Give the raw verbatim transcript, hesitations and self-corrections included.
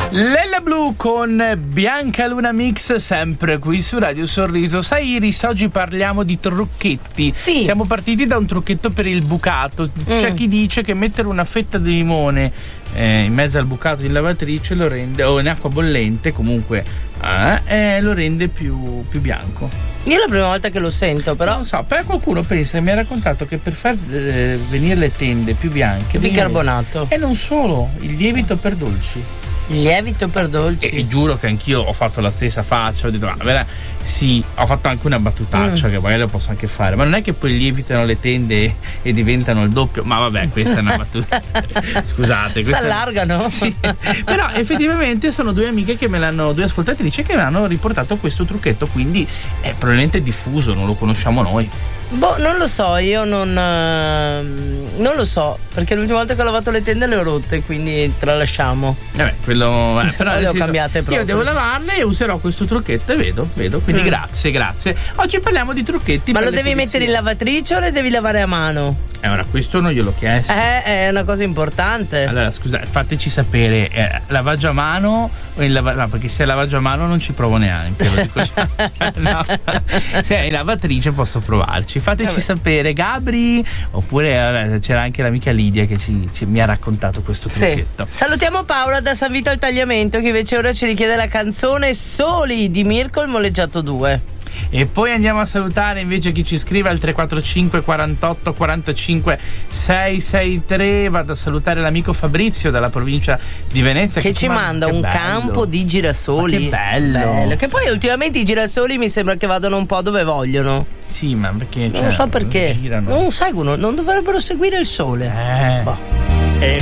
Lella Blu con Bianca Luna Mix, sempre qui su Radio Sorriso. Sai Iris, oggi parliamo di trucchetti. Sì. Siamo partiti da un trucchetto per il bucato. mm. C'è chi dice che mettere una fetta di limone eh, in mezzo al bucato in lavatrice lo rende, o in acqua bollente comunque, eh, eh, lo rende più, più bianco. Io è la prima volta che lo sento, però non so, poi qualcuno pensa, mi ha raccontato che per far eh, venire le tende più bianche bicarbonato. E non solo, il lievito per dolci. Il lievito per dolci. E, e giuro che anch'io ho fatto la stessa faccia, ho detto, ma vera, sì, ho fatto anche una battutaccia mm. che magari lo posso anche fare, ma non è che poi lievitano le tende e, e diventano il doppio, ma vabbè, questa è una battuta. Scusate, si allargano. Sì. Però effettivamente sono due amiche che me l'hanno, due ascoltatrici che mi hanno riportato questo trucchetto, quindi è probabilmente diffuso, non lo conosciamo noi. Boh, non lo so, io non uh, non lo so, perché l'ultima volta che ho lavato le tende le ho rotte, quindi tralasciamo. Vabbè, quello eh, però le ho senso, cambiate proprio. Io devo lavarle e userò questo trucchetto e vedo, vedo, quindi mm. grazie, grazie. Oggi parliamo di trucchetti. Ma per lo devi pulizie. mettere in lavatrice o le devi lavare a mano? Eh, ora questo non gliel'ho chiesto. Eh, è una cosa importante. Allora, scusa, fateci sapere, eh, lavaggio a mano o in lavatrice? No, perché se è lavaggio a mano non ci provo neanche. Lo dico no. Se è in lavatrice posso provarci. Fateci vabbè. sapere, Gabri, oppure vabbè, c'era anche l'amica Lidia che ci, ci, mi ha raccontato questo trucchetto. Sì. Salutiamo Paola da San Vito al Tagliamento, che invece ora ci richiede la canzone Soli di Mirko il Moleggiato due. E poi andiamo a salutare invece chi ci scrive al tre quattro cinque quarantotto quarantacinque seicentosessantatré. Vado a salutare l'amico Fabrizio dalla provincia di Venezia che, che ci manda, manda un bello. campo di girasoli. Ma che bello. bello Che poi ultimamente i girasoli mi sembra che vadano un po' dove vogliono. Sì, ma perché? Cioè, non so perché non girano. Non seguono, non dovrebbero seguire il sole. Eh. Boh.